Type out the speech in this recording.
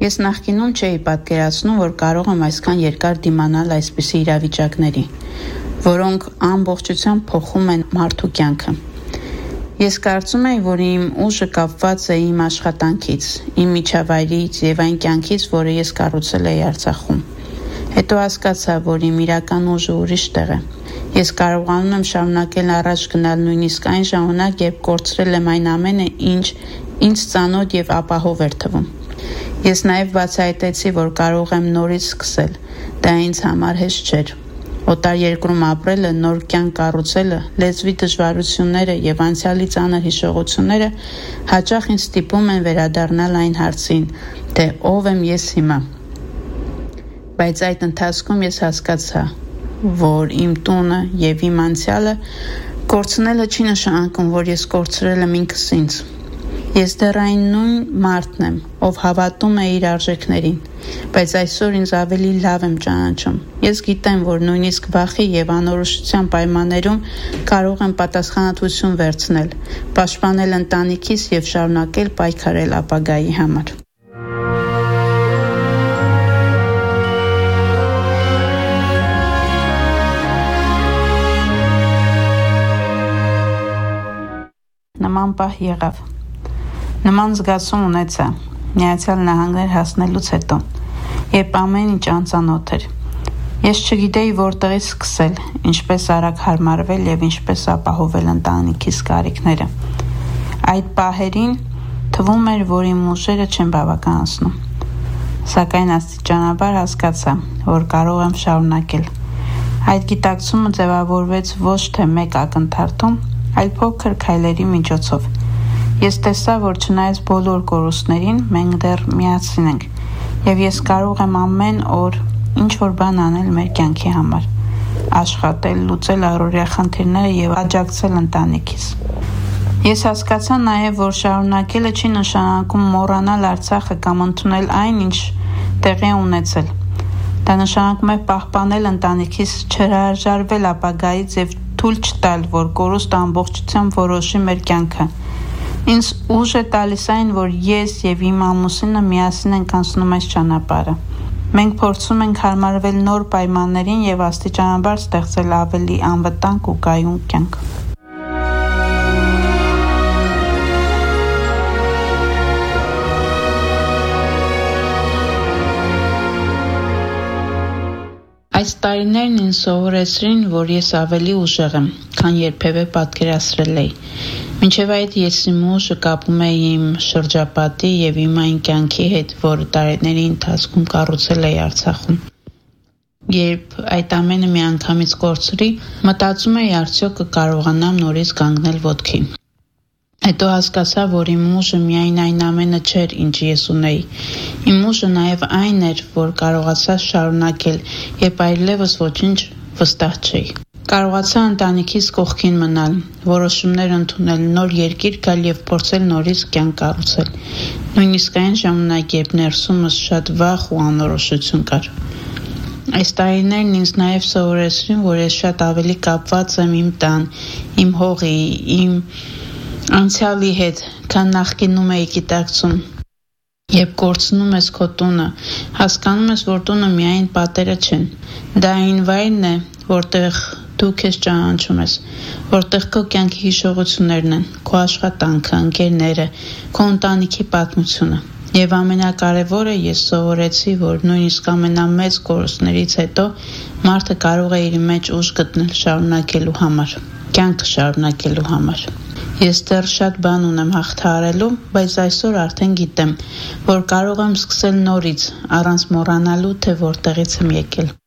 Ես նախկինում չէի պատկերացնում, որ կարող եմ այսքան երկար դիմանալ այսպիսի իրավիճակների, որոնք ամբողջությամբ փոխում են մարդու կյանքը։ Ես կարծում եի, որ իմ ուժը կապված է իմ աշխատանքից, իմ միջավայրից եւ այն կյանքից, որը ես կառուցել էի Արցախում։ Հետո հասկացա, որ իմ իրական ուժը ուրիշ տեղ է։ Ես կարողանում եմ շարունակել առաջ գնալ նույնիսկ այն ժամանակ, երբ կորցրել եմ այն ամենը, ինչ ինձ ծանոթ եւ ապահով էր թվում։ Ես նաեւ բացահայտեցի, որ կարող եմ նորից սկսել։ Դա ինձ համար հեշտ չէր։ Օտար երկրում ապրելը, նոր կյանք կառուցելը, լեզվի դժվարությունները եւ անցյալի ծանր հիշողությունները հաճախ ինձ ստիպում են վերադառնալ այն հարցին, թե ով եմ ես հիմա։ Բայց այդ ընթացքում ես հասկացա, որ իմ տունը եւ իմ անցյալը կորցնելը չի նշանակում, որ ես կորցրել եմ ինքս ինձ։ Ես դեռ այն նույն մարդն եմ, ով հավատում է իր արժեքներին, բայց այսօր ինձ ավելի լավ եմ ճանաչում։ Ես գիտեմ, որ նույնիսկ վախի եւ անորոշության պայմաններում կարող եմ պատասխանատվություն վերցնել, պաշտպանել ընտանիքիս եւ շարունակել պայքարել ապագայի համար։ Նման պահ եղավ։ Նման զգացում ունեցա Միացյալ Նահանգներ հասնելուց հետո, երբ ամեն ինչ անծանոթ էր։ Ես չգիտեի որտեղից սկսել, ինչպես արագ հարմարվել եւ ինչպես ապահովել ընտանիքիս կարիքները։ Այդ պահերին թվում էր, որ իմ ուժերը չեն բավականացնում։ Սակայն աստիճանաբար հասկացա, որ կարող եմ շարունակել։ Այդ գիտակցումը ձևավորվեց ոչ թե մեկ ակնթարթում, այլ փոքր քայլերի միջոցով։ Ես տեսա, որ չնայած բոլոր կորուստներին, մենք դեռ միասին ենք, եւ ես կարող եմ ամեն օր ինչ-որ բան անել մեր կյանքի համար, աշխատել, լուծել առօրյա խնդիրները եւ աջակցել ընտանիքիս։ Ես հասկացա նաեւ, որ շարունակելը չի նշանակում մոռանալ Արցախը կամ ընդունել այն, ինչ տեղի է ունեցել։ Դա նշանակում է պահպանել ընտանիքիս, չհրաժարվել ապագայից եւ թույլ չտալ, որ կորուստը ամբողջությամբ որոշի մեր կյանքը։ Ինձ ուժ է տալիս այն, որ ես եւ իմ ամուսինը միասին ենք անցնում այս ճանապարհը։ Մենք փորձում ենք հարմարվել նոր պայմաններին եւ աստիճանաբար ստեղծել ավելի անվտանգ ու կայուն կյանք։ Այս տարիներն ինձ սովորեցրին, որ ես ավելի ուժեղ եմ, քան երբևէ պատկերացրել էի։ Մինչև այդ ես իմ ուժը կապում էի իմ շրջապատի եւ իմ այն կյանքի հետ, որը տարիների ընթացքում կառուցել էի Արցախում։ Երբ այդ ամենը միանգամից կորցրի, մտածում էի արդյոք կկարողանամ նորից կանգնել ոտքի։ Հետո հասկացա, որ իմ ուժը միայն այն ամենը չէր, ինչ ես ունեի։ Իմ ուժը նաև այն էր, որ կարողացա շարունակել, երբ այլևս ոչինչ վստահ չէի։ Կարողացա ընտանիքիս կողքին մնալ, որոշումներ ընդունել, նոր երկիր գալ եւ փորձել նորից կյանք կառուցել։ Նույնիսկ այն ժամանակ, երբ ներսումս շատ վախ ու անորոշություն կար։ Այս տարիներն ինձ նաև սովորեցրին, որ ես շատ ավելի կապված եմ իմ տան, իմ հողի, իմ անցյալի հետ, քան նախկինում էի գիտակցում։ Երբ կորցնում ես քո տունը, հասկանում ես, որ տունը միայն պատերը չեն։ Դա այն վայրն է, որտեղ դու քեզ ճանաչում ես, որտեղ քո կյանքի հիշողություններն են, քո աշխատանքը, ընկերները, քո ընտանիքի պատմությունը։ Եվ ամենակարևորը ես սովորեցի, որ նույնիսկ ամենամեծ կորուստներից հետո մարդը կարող է իր մեջ ուժ գտնել շարունակելու համար, կյանքը շարունակելու համար։ Ես դեռ շատ բան ունեմ հաղթահարելու, բայց այսօր արդեն գիտեմ, որ կարող եմ սկսել նորից, առանց մոռանալու, թե որտեղից եմ եկել։